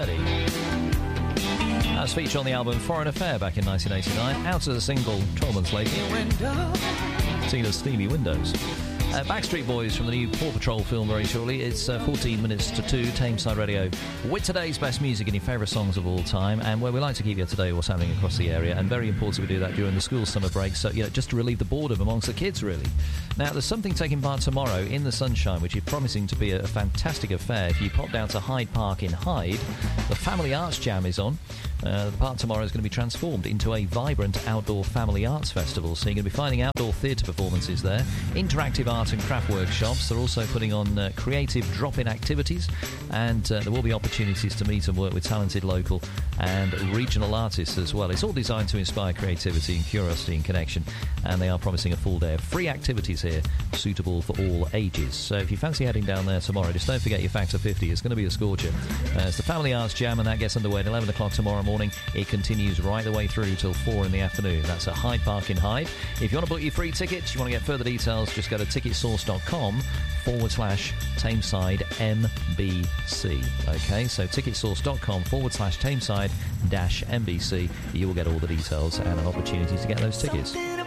That's featured on the album Foreign Affair back in 1989. Out as a single 12 months later. Seen as Steamy Windows. Backstreet Boys from the new Paw Patrol film very shortly. It's 14 minutes to 2, Tameside Radio, with today's best music and your favourite songs of all time, and where we like to keep you today what's happening across the area, and very important we do that during the school summer break, so just to relieve the boredom amongst the kids, really. Now, there's something taking part tomorrow in the sunshine, which is promising to be a fantastic affair. If you pop down to Hyde Park in Hyde, the Family Arts Jam is on. The park tomorrow is going to be transformed into a vibrant outdoor family arts festival, so you're going to be finding outdoor theatre performances there, interactive art and craft workshops. They're also putting on creative drop-in activities, and there will be opportunities to meet and work with talented local and regional artists as well. It's all designed to inspire creativity and curiosity and connection, and they are promising a full day of free activities here, suitable for all ages. So if you fancy heading down there tomorrow, just don't forget your Factor 50. It's going to be a scorcher. It's the Family Arts Jam, and that gets underway at 11 o'clock tomorrow morning. It continues right the way through till 4 in the afternoon. That's at Hyde Park in Hyde. If you want to book your free tickets, you want to get further details, just go to ticketsource.com/Tameside MBC. Okay, so ticketsource.com/Tameside-MBC. You will get all the details and an opportunity to get those tickets.